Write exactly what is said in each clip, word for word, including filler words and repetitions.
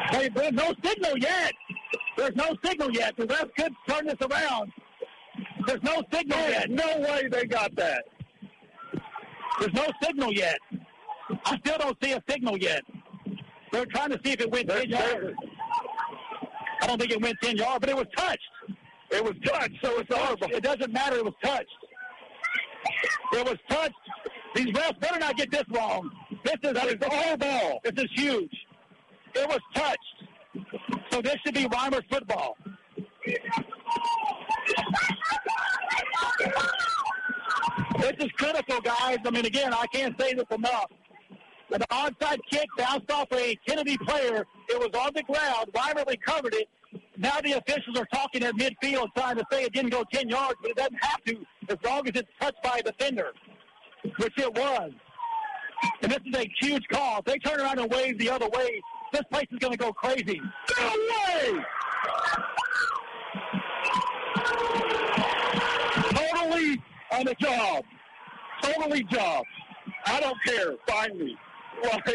Hey, there's no signal yet. There's no signal yet. The refs could turn this around. There's no signal There's yet. no way they got that. There's no signal yet. I still don't see a signal yet. They're trying to see if it went ten yards. I don't think it went ten yards, but it was touched. It was touched, so it's horrible. It doesn't matter. It was touched. It was touched. These refs better not get this wrong. This is that is all ball. This is huge. It was touched. So this should be Weimer's football. This is critical, guys. I mean, again, I can't say this enough. The onside kick bounced off a Kennedy player. It was on the ground. Weimer recovered it. Now the officials are talking at midfield, trying to say it didn't go ten yards, but it doesn't have to as long as it's touched by a defender, which it was. And this is a huge call. If they turn around and wave the other way, this place is going to go crazy. No way! Totally on the job. Totally job. I don't care. Find me. Like,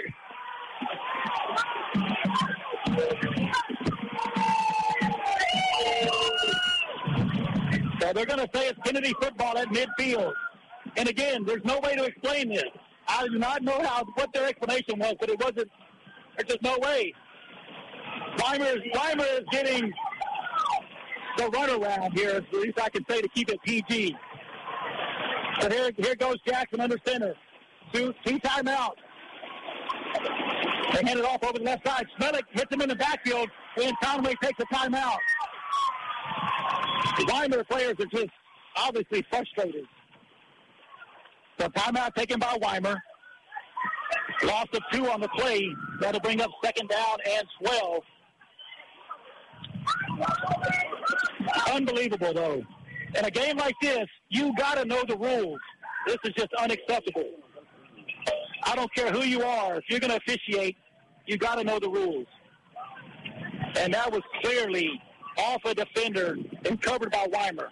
so they're going to say it's Kennedy football at midfield. And again, there's no way to explain this. I do not know how what their explanation was, but it wasn't. There's just no way. Weimer is, Weimer is getting the runaround here, at least I can say, to keep it P G. But here, here goes Jackson under center. Two, two timeouts. They hand it off over the left side. Smellick hits him in the backfield when Conway takes a timeout. The Weimer players are just obviously frustrated. So timeout taken by Weimer. Loss of two on the play. That'll bring up second down and twelve. Unbelievable, though. In a game like this, you got to know the rules. This is just unacceptable. I don't care who you are. If you're going to officiate, you got to know the rules. And that was clearly off a defender and covered by Weimer.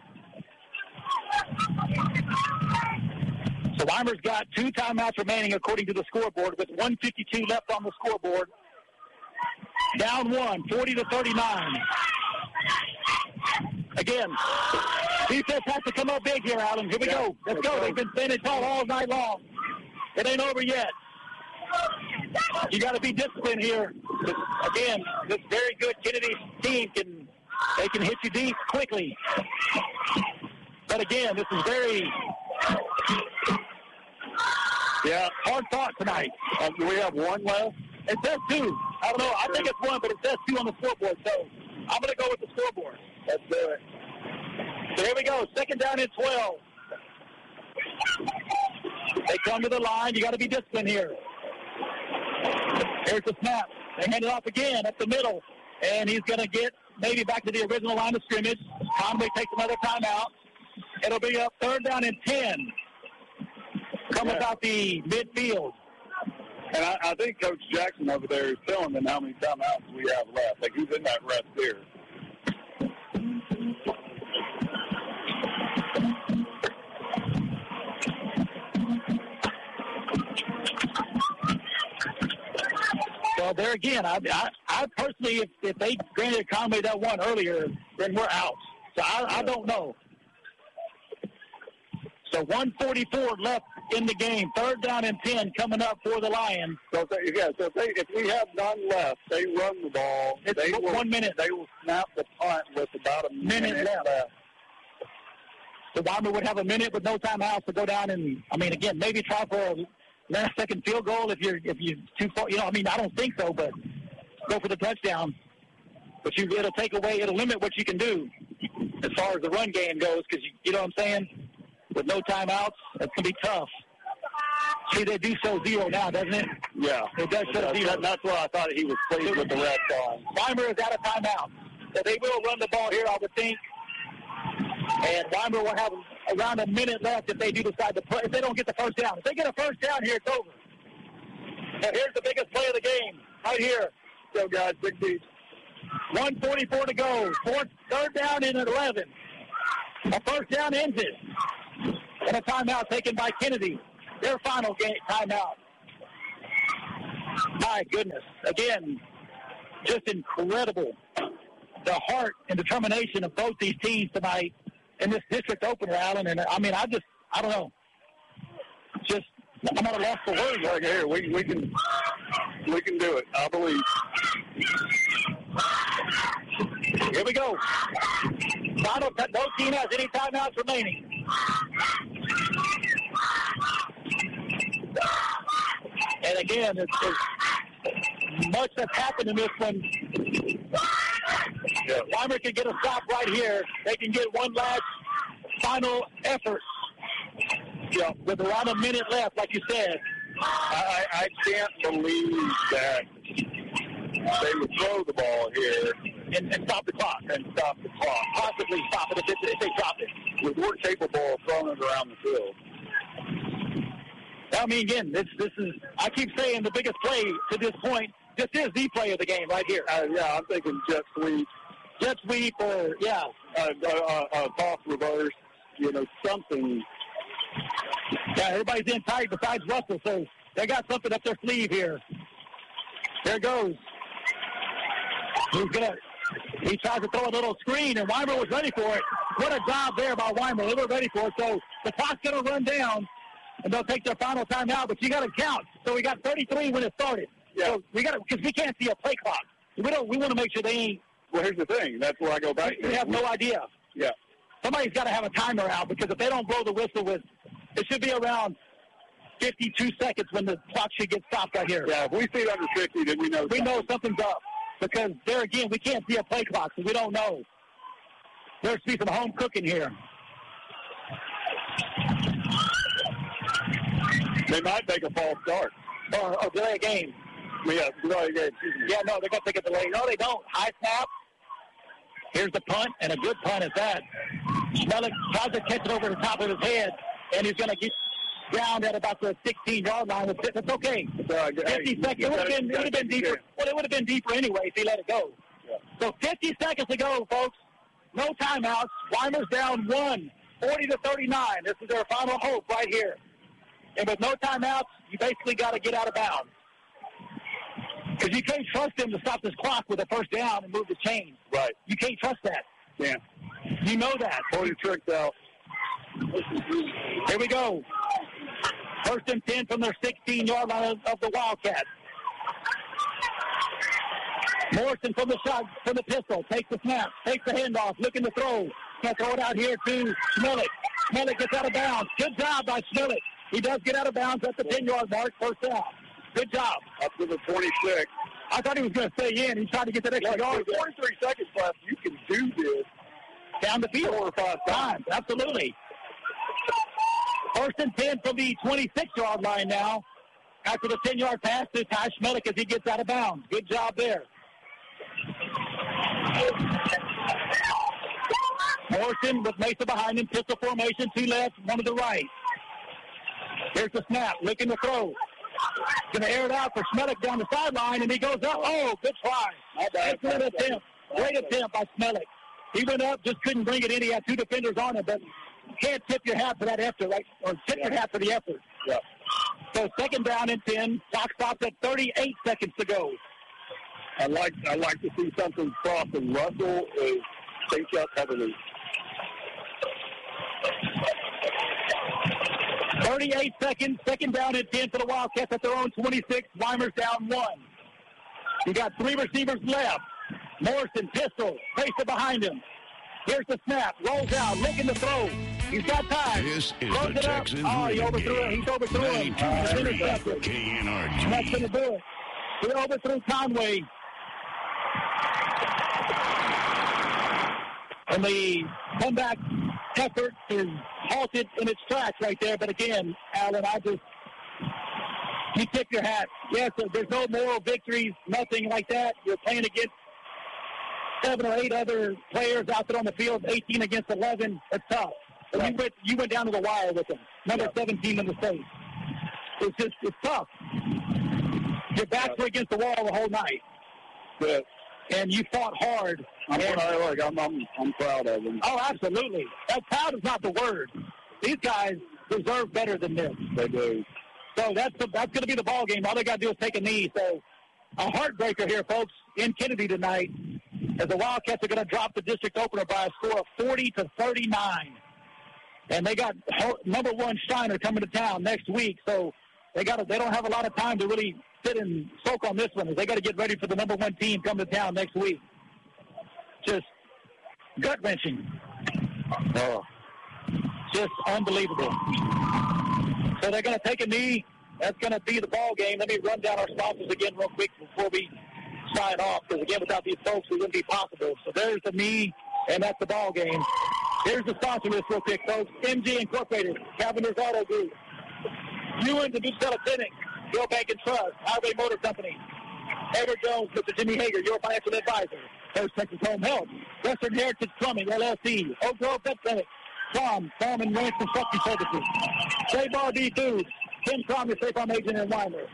So Weimer's got two timeouts remaining according to the scoreboard with one fifty-two left on the scoreboard. Down one, forty to thirty-nine. Again, defense has to come up big here, Alan. Here we yeah, go. Let's go. They've been standing tall all night long. It ain't over yet. You got to be disciplined here. Again, this very good Kennedy team can they can hit you deep quickly. But again, this is very yeah hard fought tonight. Uh, do we have one left? It says two. I don't know. I think it's one, but it says two on the scoreboard. So I'm going to go with the scoreboard. Let's do it. So here we go. Second down and twelve. They come to the line. You got to be disciplined here. Here's the snap. They hand it off again up the middle. And he's going to get maybe back to the original line of scrimmage. Conway takes another timeout. It'll be up third down and ten. Coming yeah. out the midfield. And I, I think Coach Jackson over there is telling them how many timeouts we have left. Like, he's in that rest there. Well, there again, I, I, I personally, if, if they granted Conway that one earlier, then we're out. So I, I don't know. So one forty-four left in the game. Third down and ten coming up for the Lions. So if they, yeah, so if, they, if we have none left, they run the ball. It's they one will, minute. They will snap the punt with about a minute, minute left. left. So Weimer would have a minute with no timeouts to go down and, I mean, again, maybe try for a last second field goal if you're if you're too far. You know, I mean, I don't think so, but go for the touchdown. But you, it'll take away, it'll limit what you can do as far as the run game goes, because you, you know what I'm saying. With no timeouts, that's gonna be tough. See, they do show zero now, doesn't it? Yeah, it does show that's, zero. That's why I thought he was pleased with the red on. Weimer is out of timeout, so they will run the ball here, I would think. And Weimer will have around a minute left if they do decide to play. If they don't get the first down, if they get a first down here, it's over. And here's the biggest play of the game, right here. So guys, big beat. one forty-four to go. Fourth, third down in at eleven. A first down ends it. And a timeout taken by Kennedy. Their final game timeout. My goodness. Again, just incredible. The heart and determination of both these teams tonight in this district opener, Allen. And, I mean, I just, I don't know. Just, I'm at a loss for words. Like, here, we, we can we can do it. I believe. Here we go. Final, no team has any timeouts remaining. And again, it's, it's much that's happened in this one. Yeah. Weimar can get a stop right here. They can get one last final effort. Yeah, with around a minute left, like you said. I, I can't believe that they would throw the ball here and, and stop the clock. And stop the clock. Possibly stop it if, it, if they drop it. We're capable of throwing it around the field. I mean, again, this this is, I keep saying the biggest play to this point, this is the play of the game right here. Uh, yeah, I'm thinking jet sweep. Jet sweep or, yeah. Uh, uh, uh, uh, toss reverse, you know, something. Yeah, everybody's in tight besides Russell, so they got something up their sleeve here. There goes. He's gonna, he tries to throw a little screen, and Weimar was ready for it. What a job there by Weimar. They were ready for it, so the clock's going to run down. And they'll take their final timeout, but you got to count. So we got thirty-three when it started. Yeah. So we got to, because we can't see a play clock. We don't. We want to make sure they ain't. Well, here's the thing. That's where I go back. We, we have no idea. Yeah. Somebody's got to have a timer out, because if they don't blow the whistle with, it should be around fifty-two seconds when the clock should get stopped right here. Yeah. If we see it under fifty, then we know. We something. know something's up, because there again we can't see a play clock, so we don't know. There's be some home cooking here. They might take a false start. Or, or delay a game. Yeah, delay a game. Yeah, no, they're going to take a delay. No, they don't. High snap. Here's the punt, and a good punt at that. Schmelik tries to catch it over the top of his head, and he's going to get down at about the sixteen-yard line. That's okay. Uh, fifty hey, seconds. It would have been, it would have been deeper. Well, it would have been deeper anyway if he let it go. Yeah. So fifty seconds to go, folks. No timeouts. Weimar's down one, forty to thirty-nine. This is their final hope right here. And with no timeouts, you basically got to get out of bounds. Because you can't trust him to stop this clock with a first down and move the chains. Right. You can't trust that. Yeah. You know that. Pull your tricks out. Here we go. First and ten from their sixteen-yard line of, of the Wildcats. Morrison from the shot, from the pistol, takes the snap, takes the handoff, looking to throw. Can't throw it out here to Schmelik. Schmelik gets out of bounds. Good job by Schmelik. He does get out of bounds at the ten-yard mark, first down. Good job. Up to the twenty-six. I thought he was going to stay in. He tried to get that extra yard. With forty-three seconds left, you can do this down the field four or five times. Absolutely. First and ten from the twenty-six-yard line now. After the ten-yard pass to Ty Schmelik as he gets out of bounds. Good job there. Morrison with Mesa behind him. Pistol formation, two left, one to the right. Here's the snap, looking to throw. Going to air it out for Schmelik down the sideline, and he goes up. Oh, good try. Excellent attempt. Great attempt by Schmelik. He went up, just couldn't bring it in. He had two defenders on him, but you can't tip your hat for that effort, right? Or tip yeah. your hat for the effort. Yeah. So second down and ten. Clock stops at thirty-eight seconds to go. I like I like to see something cross, and Russell is synced up heavily. thirty-eight seconds, second down and ten for the Wildcats at their own twenty-six. Weimar's down one. You got three receivers left. Morrison, pistol, Mesa behind him. Here's the snap, rolls out, looking to throw. He's got time. This is Throws the it up. Texas Oh, he overthrew game. it. He's overthrew it. ninety-two three K N R G. That's going to do it. He overthrew Conway. And the comeback effort is halted in its tracks right there. But again, Alan, I just, you tip your hat. Yes, there's no moral victories, nothing like that. You're playing against seven or eight other players out there on the field, eighteen against eleven. It's tough. But right. you went, you went down to the wire with them. Number yeah. seventeen in the state. It's just, it's tough. Your backs were against the wall the whole night. Good. And you fought hard. I'm, and, look, I'm, I'm, I'm proud of them. Oh, absolutely. That proud is not the word. These guys deserve better than this. They do. So that's the, that's going to be the ball game. All they got to do is take a knee. So a heartbreaker here, folks, in Kennedy tonight, as the Wildcats are going to drop the district opener by a score of forty to thirty-nine. And they got number one Steiner coming to town next week, so they got they don't have a lot of time to really sit and soak on this one, as they got to get ready for the number one team coming to town next week. Just gut-wrenching. Oh, just unbelievable. So they're going to take a knee. That's going to be the ball game. Let me run down our sponsors again real quick before we sign off, because, again, without these folks, it wouldn't be possible. So there's the knee, and that's the ball game. Here's the sponsor list real quick, folks. M G Incorporated, Cavender's Auto Group, Ewan, the Newsella Clinic, Bill Bank and Trust, Highway Motor Company, Edward Jones, Mister Jimmy Hager, your financial advisor, First Texas Home Health, Western Heritage Plumbing, L L C, Oak Grove Vet Clinic, Tom, Farm and Ranch Construction Services, J Bar B Foods, Tim Crom, your State Farm agent in Weimar,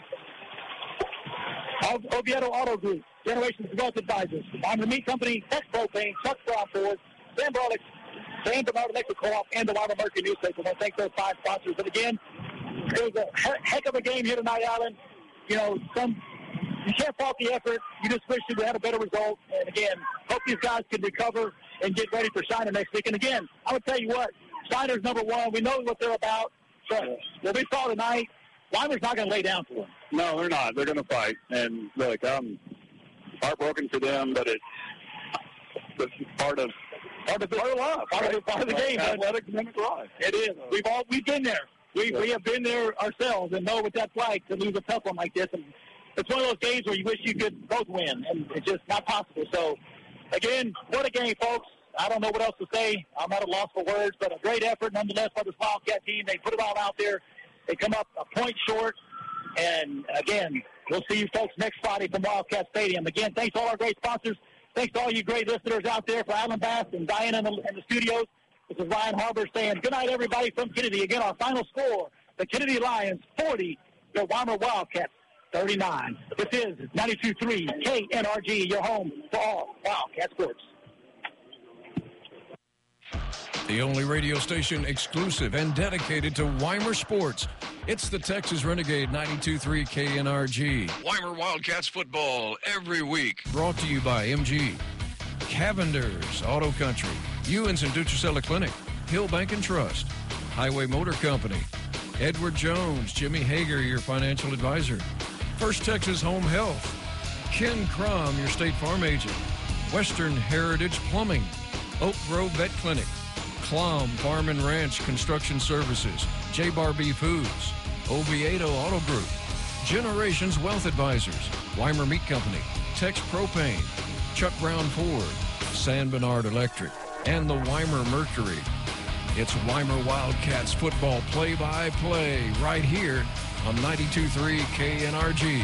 Oviedo Auto Group, Generations Wealth Advisors, Weimar Meat Company, Tex Propane, Chuck Brown Ford, Sam Brawley, Sam Bernard Electric Co-op, and the Weimar Mercury Newspaper. I want to thank those five sponsors. And again, it was a heck of a game here tonight, Alan. You know, some you can't fault the effort. You just wish you would have a better result. And again, hope these guys can recover and get ready for Steiner next week. And again, I would tell you what, Steiner's number one. We know what they're about. So what we saw tonight, Weimar's not going to lay down for them. No, they're not. They're going to fight. And look, I'm heartbroken for them, but it's, it's part of part of the part of life, part of the, part of the game. Athletic dynamic life. It is. We've all we've been there. We yeah. we have been there ourselves and know what that's like to lose a tough one like this. And it's one of those games where you wish you could both win, and it's just not possible. So, again, what a game, folks. I don't know what else to say. I'm at a loss for words, but a great effort nonetheless by this Wildcat team. They put it all out there. They come up a point short. And, again, we'll see you folks next Friday from Wildcat Stadium. Again, thanks to all our great sponsors. Thanks to all you great listeners out there, for Alan Bass and Diana in the, in the studios. This is Ryan Harbour saying good night, everybody, from Kennedy. Again, our final score, the Kennedy Lions forty, the Weimar Wildcats thirty-nine. This is ninety-two point three K N R G, your home for all Wildcat sports. The only radio station exclusive and dedicated to Weimar sports. It's the Texas Renegade ninety-two point three K N R G. Weimar Wildcats football every week. Brought to you by M G, Cavender's Auto Country, Ewens and Dutricella Clinic, Hill Bank and Trust, Highway Motor Company, Edward Jones, Jimmy Hager, your financial advisor, First Texas Home Health, Ken Crom, your State Farm agent, Western Heritage Plumbing, Oak Grove Vet Clinic, Clom Farm and Ranch Construction Services, J Bar B Foods, Oviedo Auto Group, Generations Wealth Advisors, Weimar Meat Company, Tex Propane, Chuck Brown Ford, San Bernard Electric, and the Weimar Mercury. It's Weimar Wildcats football play-by-play right here on ninety-two point three K N R G.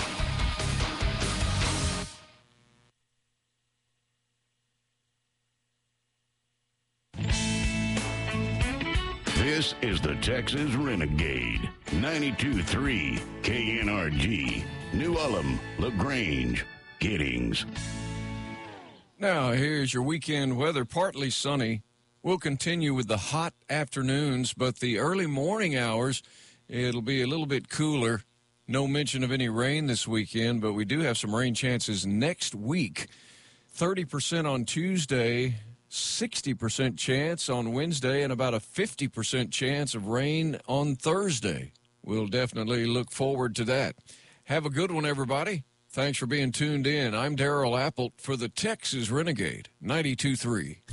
This is the Texas Renegade, ninety-two point three K N R G, New Ulm, LaGrange, Giddings. Now, here's your weekend weather. Partly sunny. We'll continue with the hot afternoons, but the early morning hours, it'll be a little bit cooler. No mention of any rain this weekend, but we do have some rain chances next week. thirty percent on Tuesday, sixty percent chance on Wednesday, and about a fifty percent chance of rain on Thursday. We'll definitely look forward to that. Have a good one, everybody. Thanks for being tuned in. I'm Darrell Appelt for the Texas Renegade, ninety-two point three.